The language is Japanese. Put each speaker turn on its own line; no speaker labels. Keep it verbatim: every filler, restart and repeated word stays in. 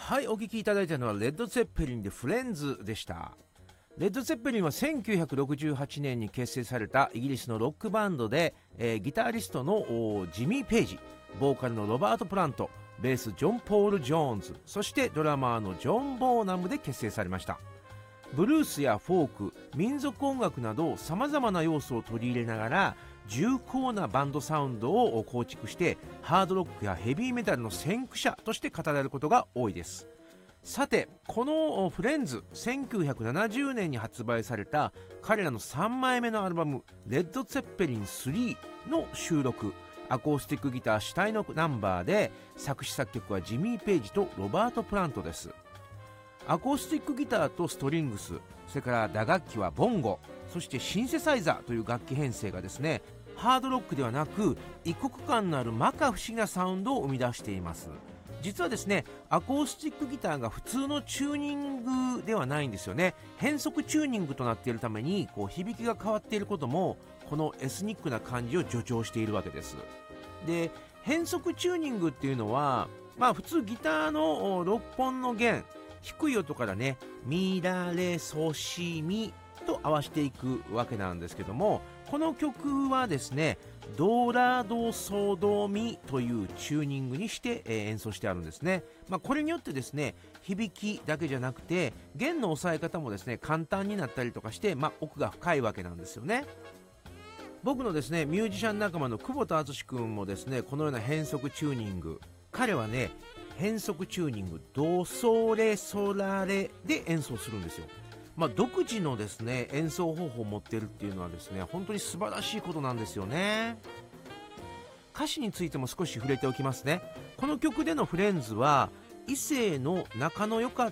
はい、お聴きいただいたのはレッド・ツェッペリンでフレンズでした。レッド・ツェッペリンはせんきゅうひゃくろくじゅうはちねんに結成されたイギリスのロックバンドで、えー、ギタリストのジミー・ペイジ、ボーカルのロバート・プラント、ベースジョン・ポール・ジョーンズ、そしてドラマーのジョン・ボーナムで結成されました。ブルースやフォーク、民族音楽などさまざまな要素を取り入れながら重厚なバンドサウンドを構築してハードロックやヘビーメタルの先駆者として語られることが多いです。さて、このフレンズ、せんきゅうひゃくななじゅうねんに発売された彼らのさんまいめのアルバムレッド・ツェッペリンスリーの収録、アコースティックギター主体のナンバーで、作詞作曲はジミー・ペイジとロバート・プラントです。アコースティックギターとストリングス、それから打楽器はボンゴ、そしてシンセサイザーという楽器編成がですね、ハードロックではなく異国感のある摩訶不思議なサウンドを生み出しています。実はですね、アコースティックギターが普通のチューニングではないんですよね。変則チューニングとなっているために、こう響きが変わっていることもこのエスニックな感じを助長しているわけです。で、変則チューニングっていうのは、まあ普通ギターのろっぽんの弦、低い音からね、ミラレソシミと合わせていくわけなんですけども、この曲はですね、ドラドソドミというチューニングにして、えー、演奏してあるんですね。まあ、これによってですね、響きだけじゃなくて弦の押さえ方もですね、簡単になったりとかして、まあ、奥が深いわけなんですよね。僕のですね、ミュージシャン仲間の久保田敦君もですね、このような変則チューニング、彼はね、変則チューニングドソレソラレで演奏するんですよ。まあ、独自のですね、演奏方法を持っているっていうのはですね、本当に素晴らしいことなんですよね。歌詞についても少し触れておきますね。この曲でのフレンズは、異性の仲の良かっ